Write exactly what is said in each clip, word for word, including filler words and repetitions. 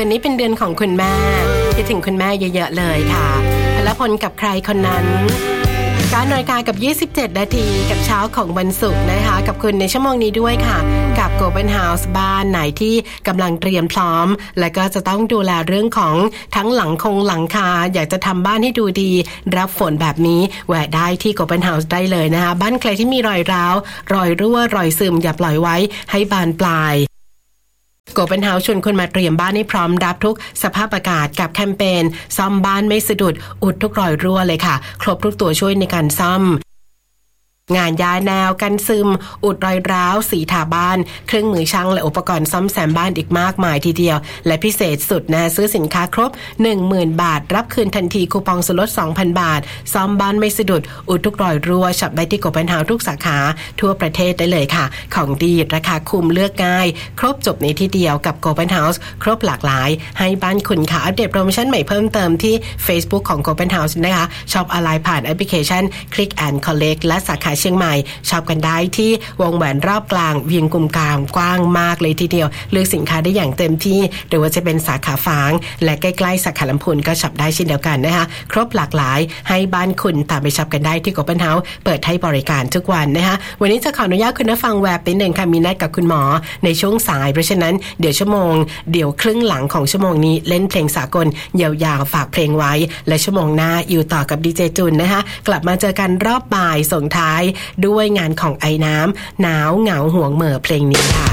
วันนี้เป็นเดือนของคุณแม่คิดถึงคุณแม่เยอะๆเลยค่ะพลพลกับใครคนนั้นการนาฬิกากับยี่สิบเจ็ดนาทีกับเช้าของวันศุกร์นะคะกับคุณในชั่วโมงนี้ด้วยค่ะกับ Golden House บ้านไหนที่กำลังเตรียมพร้อมและก็จะต้องดูแลเรื่องของทั้งหลังคงหลังคาอยากจะทำบ้านให้ดูดีรับฝนแบบนี้แวะได้ที่ Golden House ได้เลยนะคะบ้านใครที่มีรอยร้าวรอยรั่วรอยซึมอย่าปล่อยไว้ให้บานปลายGolden House ชวนคุณมาเตรียมบ้านให้พร้อมรับทุกสภาพอากาศกับแคมเปญซ่อมบ้านไม่สะดุดอุดทุกรอยรั่วเลยค่ะครบทุกตัวช่วยในการซ่อมงานย้ายแนวกันซึมอุดรอยร้าวสีทาบ้านเครื่องมือช่างและอุปกรณ์ซ่อมแซมบ้านอีกมากมายทีเดียวและพิเศษสุดนะซื้อสินค้าครบ หนึ่งหมื่น บาทรับคืนทันทีคูปองส่วนลด สองพัน บาทซ่อมบ้านไม่สะดุดอุดทุกรอยรั่วช็อปได้ที่ Golden House ทุกสาขาทั่วประเทศได้เลยค่ะของดีราคาคุ้มเลือกง่ายครบจบในที่เดียวกับ Golden House ครบหลากหลายให้บ้านคุณค่ะอัปเดตโปรโมชั่นใหม่เพิ่มเติมที่ Facebook ของ Golden House นะคะช็อปออนไลน์ผ่านแอปพลิเคชัน Click and Collect และสาขาเชียงใหม่ช็อปกันได้ที่วงแหวนรอบกลางเวียงกุมกลางกว้างมากเลยทีเดียวเลือกสินค้าได้อย่างเต็มที่หรือว่าจะเป็นสาขาฝางและใกล้ๆสาขาลำพูนก็ช็อปได้เช่นเดียวกันนะคะครบหลากหลายให้บ้านคุณตามไปช็อปกันได้ที่ Golden House เปิดให้บริการทุกวันนะคะวันนี้จะขออนุญาตคุณผู้ฟังแวบนิดนึงค่ะมีนัดกับคุณหมอในช่วงสายเพราะฉะนั้นเดี๋ยวชั่วโมงเดี๋ยวครึ่งหลังของชั่วโมงนี้เล่นเพลงสากลยาวๆฝากเพลงไว้และชั่วโมงหน้าอยู่ต่อกับดีเจจุนนะคะกลับมาเจอกันรอบบ่ายส่งท้ายด้วยงานของไอ้น้ำหนาวเหงาห่วงเหม่อเพลงนี้ค่ะ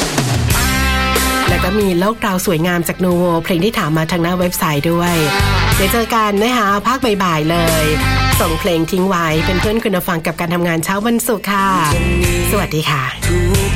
แล้วก็มีโลกเราสวยงามจากนูโวเพลงที่ถามมาทางหน้าเว็บไซต์ด้วยเดี๋ยวเจอกันนะคะภาคบ่ายๆเลยส่งเพลงทิ้งไว้เป็นเพื่อนคุณผู้ฟังกับการทำงานเช้าวันศุกร์ค่ะสวัสดีค่ะ